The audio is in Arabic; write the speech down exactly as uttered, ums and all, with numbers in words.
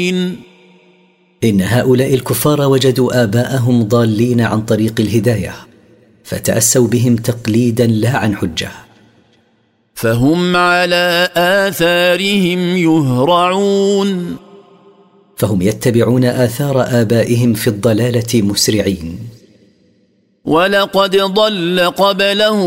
إن هؤلاء الكفار وجدوا آباءهم ضالين عن طريق الهداية فتأسوا بهم تقليدا لا عن حجة، فهم على آثارهم يهرعون، فهم يتبعون آثار آبائهم في الضلالة مسرعين. ولقد ضل قبلهم